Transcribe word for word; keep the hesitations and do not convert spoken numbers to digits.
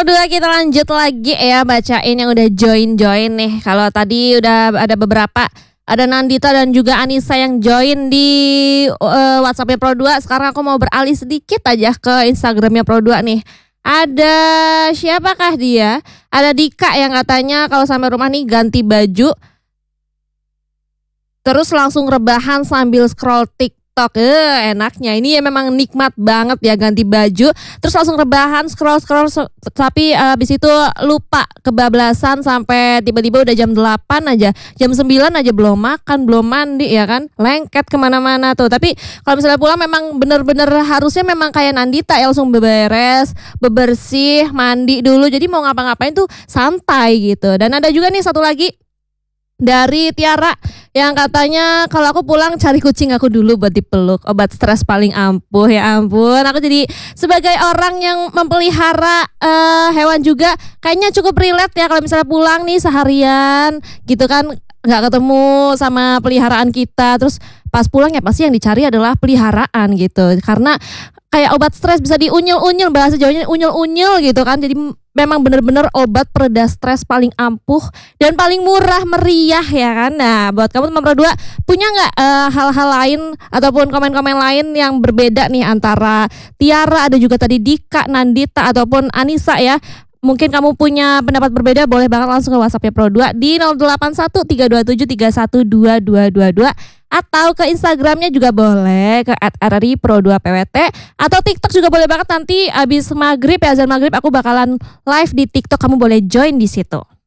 dua kita lanjut lagi ya bacain yang udah join-join nih. Kalau tadi udah ada beberapa, ada Nandita dan juga Anissa yang join di uh, WhatsApp-nya Pro dua. Sekarang aku mau beralih sedikit aja ke Instagramnya Pro dua nih. Ada siapakah dia? Ada Dika yang katanya kalau sampai rumah nih ganti baju, terus langsung rebahan sambil scroll TikTok. Eh, enaknya ini ya memang nikmat banget ya ganti baju terus langsung rebahan scroll scroll so, tapi uh, abis itu lupa kebablasan sampai tiba-tiba udah jam delapan aja, jam sembilan aja belum makan belum mandi ya kan, lengket kemana-mana tuh. Tapi kalau misalnya pulang memang bener-bener harusnya memang kayak Nandita ya, langsung beberes bebersih mandi dulu, jadi mau ngapa-ngapain tuh santai gitu. Dan ada juga nih satu lagi dari Tiara yang katanya kalau aku pulang cari kucing aku dulu buat dipeluk, obat stres paling ampuh. Ya ampun, aku jadi sebagai orang yang memelihara uh, hewan juga kayaknya cukup relate ya kalau misalnya pulang nih seharian gitu kan nggak ketemu sama peliharaan kita, terus pas pulang ya pasti yang dicari adalah peliharaan gitu, karena kayak obat stres bisa diunyil-unyil, bahasa Jawanya unyil-unyil gitu kan. Jadi memang benar-benar obat pereda stres paling ampuh dan paling murah meriah ya kan. Nah buat kamu teman Pro dua punya nggak uh, hal-hal lain ataupun komen-komen lain yang berbeda nih antara Tiara, ada juga tadi Dika, Nandita ataupun Anissa ya. Mungkin kamu punya pendapat berbeda, boleh banget langsung ke WhatsApp-nya Pro dua di nol delapan satu tiga dua tujuh tiga satu dua dua dua dua atau ke Instagramnya juga boleh ke at r r i pro dua p w t atau TikTok juga boleh banget. Nanti abis maghrib ya, azan maghrib aku bakalan live di TikTok, kamu boleh join di situ.